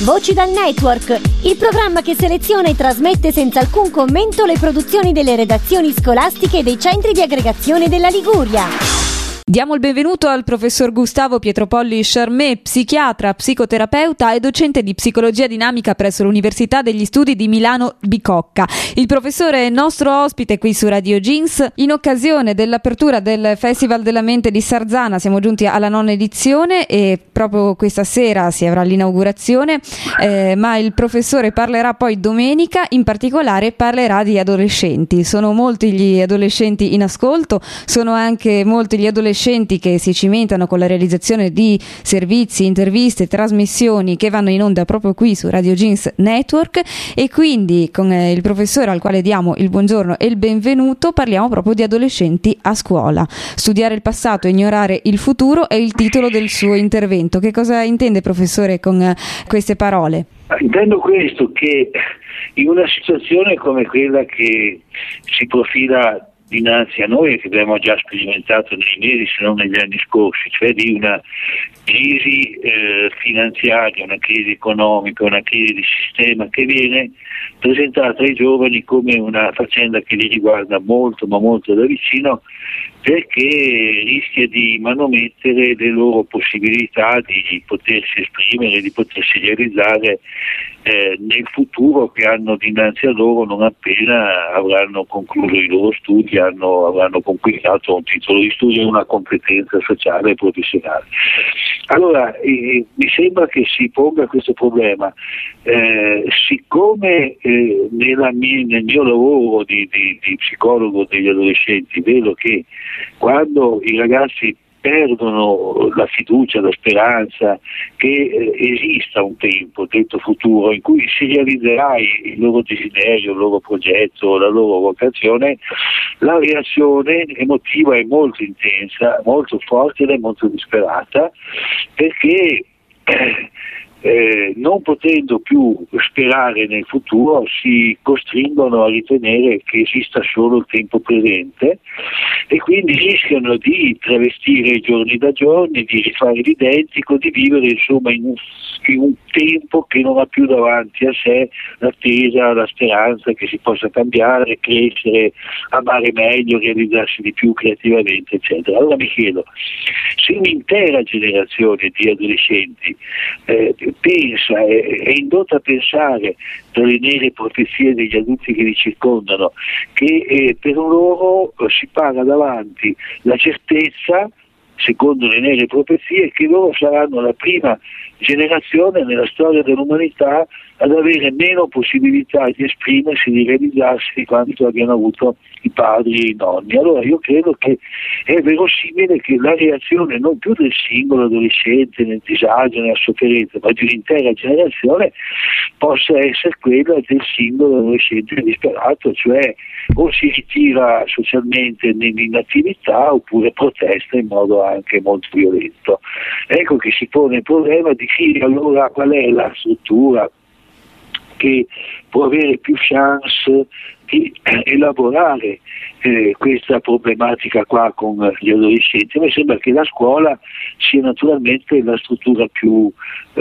Voci dal Network, il programma che seleziona e trasmette senza alcun commento le produzioni delle redazioni scolastiche e dei centri di aggregazione della Liguria. Diamo il benvenuto al professor Gustavo Pietropolli Charmé, psichiatra, psicoterapeuta e docente di psicologia dinamica presso l'Università degli Studi di Milano Bicocca. Il professore è nostro ospite qui su Radio Jeans. In occasione dell'apertura del Festival della Mente di Sarzana siamo giunti alla 9ª edizione e proprio questa sera si avrà l'inaugurazione, ma il professore parlerà poi domenica, in particolare parlerà di adolescenti. Sono molti gli adolescenti in ascolto, sono anche molti gli adolescenti che si cimentano con la realizzazione di servizi, interviste, trasmissioni che vanno in onda proprio qui su Radio Jeans Network, e quindi con il professore, al quale diamo il buongiorno e il benvenuto, parliamo proprio di adolescenti a scuola. Studiare il passato e ignorare il futuro è il titolo del suo intervento. Che cosa intende, professore, con queste parole? Intendo questo, che in una situazione come quella che si profila dinanzi a noi, che abbiamo già sperimentato nei mesi, se non negli anni scorsi, cioè di una crisi finanziaria, una crisi economica, una crisi di sistema che viene presentata ai giovani come una faccenda che li riguarda molto, ma molto da vicino, perché rischia di manomettere le loro possibilità di potersi esprimere, di potersi realizzare nel futuro che hanno dinanzi a loro non appena avranno concluso i loro studi, avranno conquistato un titolo di studio e una competenza sociale e professionale. Allora, mi sembra che si ponga questo problema. Siccome nel mio lavoro di psicologo degli adolescenti vedo che quando i ragazzi perdono la fiducia, la speranza che esista un tempo, detto futuro, in cui si realizzerà il loro desiderio, il loro progetto, la loro vocazione, la reazione emotiva è molto intensa, molto forte ed è molto disperata, perché non potendo più sperare nel futuro si costringono a ritenere che esista solo il tempo presente e quindi rischiano di travestire i giorni da giorni, di rifare l'identico, di vivere insomma in un tempo che non ha più davanti a sé l'attesa, la speranza che si possa cambiare, crescere, amare meglio, realizzarsi di più creativamente, eccetera. Allora mi chiedo, se un'intera generazione di adolescenti pensa, è indotta a pensare tra le nere profezie degli adulti che li circondano, che per loro si paga davanti la certezza, secondo le nere profezie, che loro saranno la prima generazione nella storia dell'umanità ad avere meno possibilità di esprimersi, di realizzarsi di quanto abbiano avuto i padri e i nonni. Allora io credo che è verosimile che la reazione non più del singolo adolescente nel disagio, nella sofferenza, ma di un'intera generazione possa essere quella del singolo adolescente disperato, cioè o si ritira socialmente nell'inattività oppure protesta in modo anche molto violento. Ecco che si pone il problema di allora qual è la struttura che può avere più chance di elaborare questa problematica qua con gli adolescenti. A me sembra che la scuola sia naturalmente la struttura più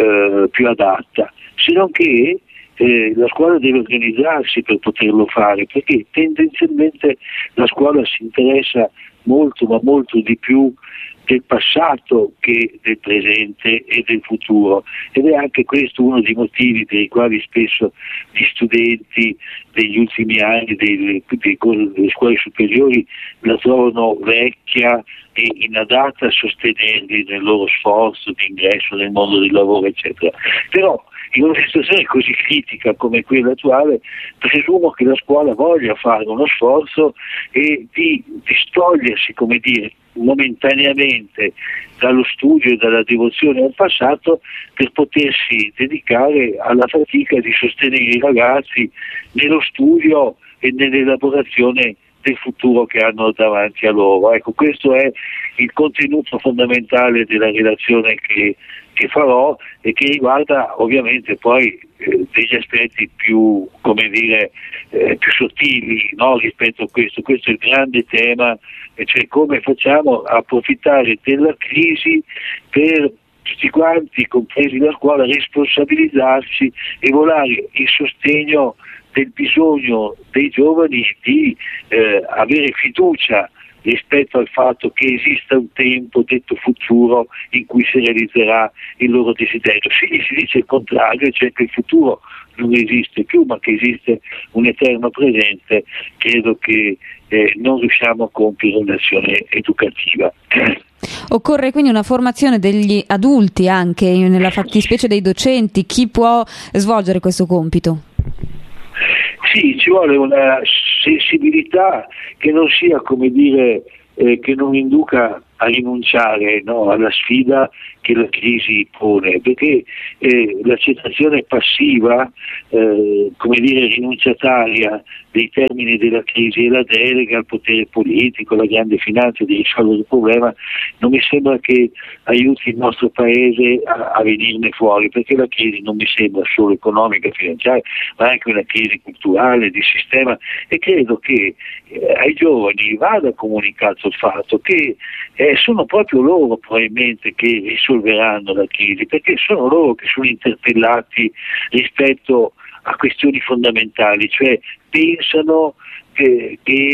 adatta, se non che la scuola deve organizzarsi per poterlo fare, perché tendenzialmente la scuola si interessa molto, ma molto di più del passato che del presente e del futuro, ed è anche questo uno dei motivi per i quali spesso gli studenti degli ultimi anni delle scuole superiori la trovano vecchia e inadatta a sostenerli nel loro sforzo di ingresso nel mondo del lavoro, eccetera. Però in una situazione così critica come quella attuale presumo che la scuola voglia fare uno sforzo e di distogliersi, come dire, momentaneamente dallo studio e dalla devozione al passato per potersi dedicare alla fatica di sostenere i ragazzi nello studio e nell'elaborazione del futuro che hanno davanti a loro. Ecco, questo è il contenuto fondamentale della relazione che farò e che riguarda ovviamente poi degli aspetti più, come dire, più sottili, no, rispetto a questo. Questo è il grande tema, cioè come facciamo a approfittare della crisi per tutti quanti, compresi la scuola, responsabilizzarsi e volare in sostegno del bisogno dei giovani di avere fiducia rispetto al fatto che esista un tempo detto futuro in cui si realizzerà il loro desiderio. Se gli si dice il contrario, cioè che il futuro non esiste più ma che esiste un eterno presente, credo che non riusciamo a compiere un'azione educativa. Occorre quindi una formazione degli adulti anche, nella fattispecie dei docenti. Chi può svolgere questo compito? Sì, ci vuole una sensibilità che non sia, come dire, che non induca a rinunciare, no, alla sfida che la crisi pone, perché l'accettazione passiva, come dire, rinunciataria dei termini della crisi e la delega al potere politico, alla grande finanza di risolvere il problema, non mi sembra che aiuti il nostro paese a venirne fuori, perché la crisi non mi sembra solo economica e finanziaria, ma anche una crisi culturale, di sistema, e credo che ai giovani vada comunicato il fatto che sono proprio loro probabilmente che risolveranno la crisi, perché sono loro che sono interpellati rispetto a questioni fondamentali, cioè pensano che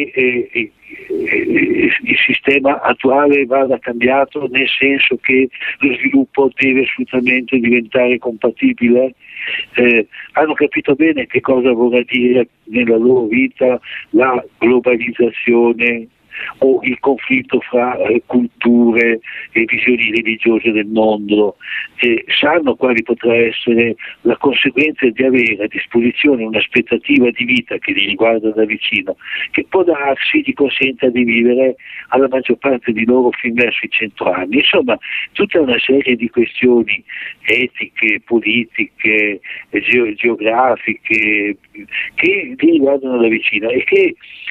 il sistema attuale vada cambiato, nel senso che lo sviluppo deve assolutamente diventare compatibile. Hanno capito bene che cosa vorrà dire nella loro vita la globalizzazione o il conflitto fra culture e visioni religiose del mondo, sanno quali potrà essere la conseguenza di avere a disposizione un'aspettativa di vita che li riguarda da vicino, che può darsi gli consenta di vivere alla maggior parte di loro fin verso i 100 anni. Insomma, tutta una serie di questioni etiche, politiche, geografiche che li riguardano da vicino e che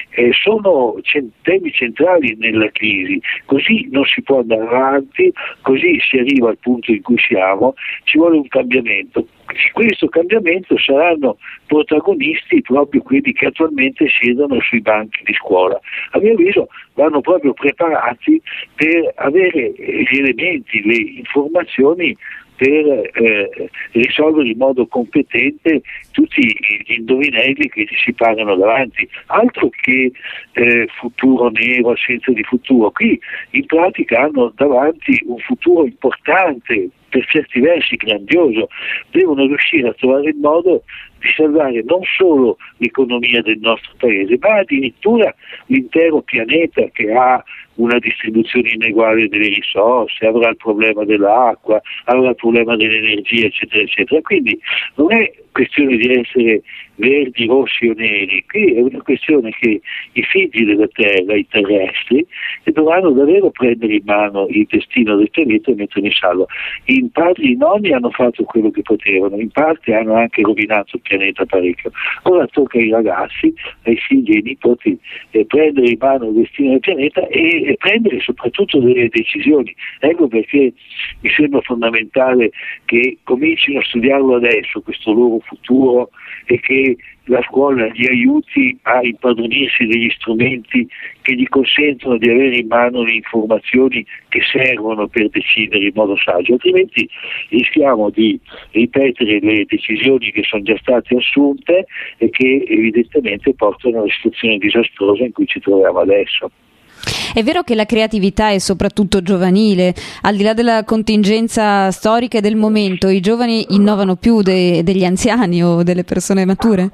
sono temi centrali nella crisi. Così non si può andare avanti, così si arriva al punto in cui siamo, ci vuole un cambiamento. Di questo cambiamento saranno protagonisti proprio quelli che attualmente siedono sui banchi di scuola. A mio avviso vanno proprio preparati per avere gli elementi, le informazioni per risolvere in modo competente tutti gli indovinelli che ci si parano davanti. Altro che futuro nero, assenza di futuro. Qui in pratica hanno davanti un futuro importante, per certi versi grandioso. Devono riuscire a trovare il modo di salvare non solo l'economia del nostro paese, ma addirittura l'intero pianeta, che ha una distribuzione ineguale delle risorse, avrà il problema dell'acqua, avrà il problema dell'energia, eccetera, eccetera. Quindi non è questione di essere verdi, rossi o neri, qui è una questione che i figli della terra, i terrestri, dovranno davvero prendere in mano il destino del pianeta e metterlo in salvo. In parte i nonni hanno fatto quello che potevano, in parte hanno anche rovinato il pianeta parecchio. Ora tocca ai ragazzi, ai figli e ai nipoti prendere in mano il destino del pianeta e prendere soprattutto delle decisioni. Ecco perché mi sembra fondamentale che comincino a studiarlo adesso, questo loro futuro, e che la scuola gli aiuti a impadronirsi degli strumenti che gli consentono di avere in mano le informazioni che servono per decidere in modo saggio, altrimenti rischiamo di ripetere le decisioni che sono già state assunte e che evidentemente portano alla situazione disastrosa in cui ci troviamo adesso. È vero che la creatività è soprattutto giovanile, al di là della contingenza storica e del momento, i giovani innovano più degli anziani o delle persone mature?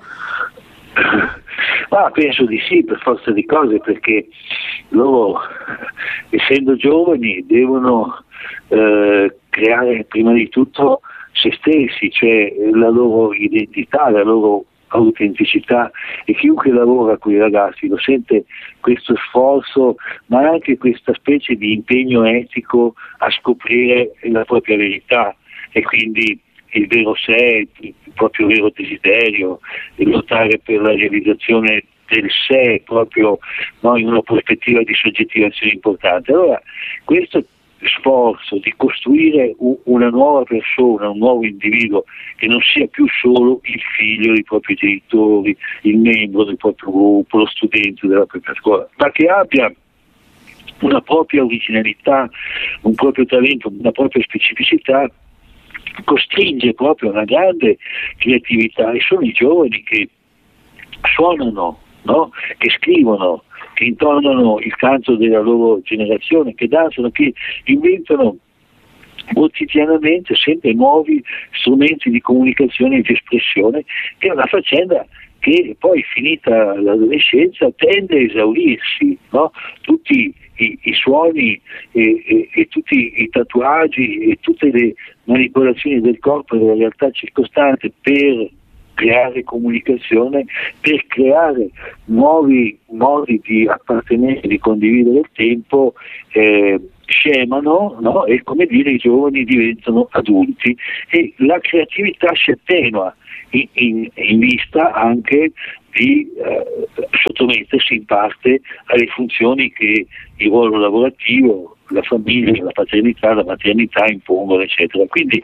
Ma penso di sì, per forza di cose, perché loro, essendo giovani, devono creare prima di tutto se stessi, cioè la loro identità, la loro autenticità, e chiunque lavora con i ragazzi lo sente questo sforzo, ma anche questa specie di impegno etico a scoprire la propria verità e quindi il vero sé, il proprio vero desiderio, e lottare per la realizzazione del sé proprio, no, in una prospettiva di soggettivazione importante. Allora questo sforzo di costruire una nuova persona, un nuovo individuo che non sia più solo il figlio dei propri genitori, il membro del proprio gruppo, lo studente della propria scuola, ma che abbia una propria originalità, un proprio talento, una propria specificità, costringe proprio a una grande creatività, e sono i giovani che suonano, no? Che scrivono, che intonano il canto della loro generazione, che danzano, che inventano quotidianamente sempre nuovi strumenti di comunicazione e di espressione, che è una faccenda che poi, finita l'adolescenza, tende a esaurirsi, no? Tutti i suoni e tutti i tatuaggi e tutte le manipolazioni del corpo e della realtà circostante per creare comunicazione, per creare nuovi modi di appartenere, di condividere il tempo, scemano, no? E come dire, i giovani diventano adulti e la creatività si attenua in vista anche di sottomettersi in parte alle funzioni che il ruolo lavorativo, la famiglia, la paternità, la maternità impongono, eccetera. Quindi